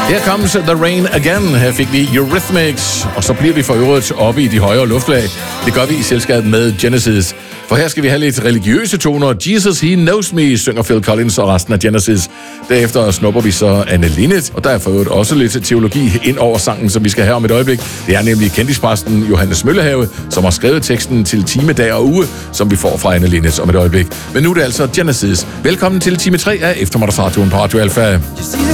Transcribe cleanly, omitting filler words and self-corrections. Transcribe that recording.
Her comes The Rain Again. Her fik vi Eurythmics, og så bliver vi for øvrigt oppe i de højere luftlag. Det gør vi i selskab med Genesis. For her skal vi have lidt religiøse toner. Jesus, He Knows Me, synger Phil Collins og resten af Genesis. Derefter snupper vi så Anne Linnet, og der er for øvrigt også lidt teologi ind over sangen, som vi skal have om et øjeblik. Det er nemlig kendispræsten Johannes Møllehave, som har skrevet teksten til time, dag og uge, som vi får fra Anne Linnet om et øjeblik. Men nu er det altså Genesis. Velkommen til time 3 af Eftermiddagsradioen på Radio Alpha.